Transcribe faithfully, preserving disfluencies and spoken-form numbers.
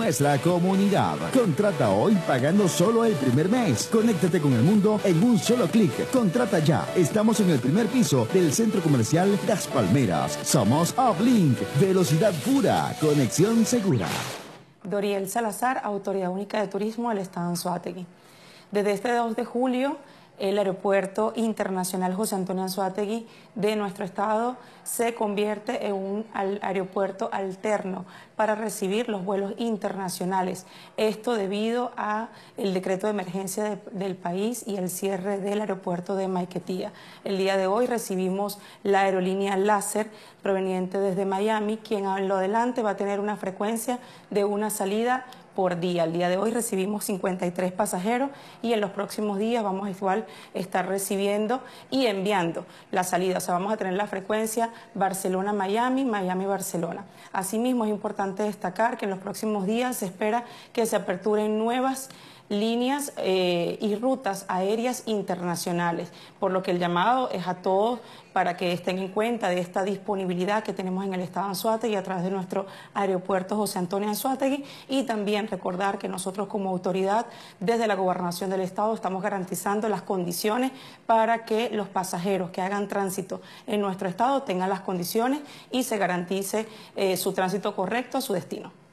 nuestra comunidad. Contrata hoy pagando solo el primer mes. Conéctate con el mundo en un solo clic. Contrata ya. Estamos en el primer piso del Centro Comercial Las Palmeras. Somos Uplink. Velocidad pura. Conexión segura. Doriel Salazar, Autoridad Única de Turismo del Estado Anzoátegui. Desde este dos de julio, el Aeropuerto Internacional José Antonio Anzoátegui de nuestro estado se convierte en un aeropuerto alterno para recibir los vuelos internacionales. Esto debido a el decreto de emergencia de, del país y el cierre del aeropuerto de Maiquetía. El día de hoy recibimos la aerolínea Láser proveniente desde Miami, quien en lo adelante va a tener una frecuencia de una salida por día. El día de hoy recibimos cincuenta y tres pasajeros y en los próximos días vamos a igual estar recibiendo y enviando la salida. O sea, vamos a tener la frecuencia Barcelona-Miami, Miami-Barcelona. Asimismo, es importante destacar que en los próximos días se espera que se aperturen nuevas líneas eh, y rutas aéreas internacionales, por lo que el llamado es a todos para que estén en cuenta de esta disponibilidad que tenemos en el estado de Anzoátegui a través de nuestro aeropuerto José Antonio Anzoátegui, y también recordar que nosotros como autoridad desde la gobernación del estado estamos garantizando las condiciones para que los pasajeros que hagan tránsito en nuestro estado tengan las condiciones y se garantice eh, su tránsito correcto a su destino.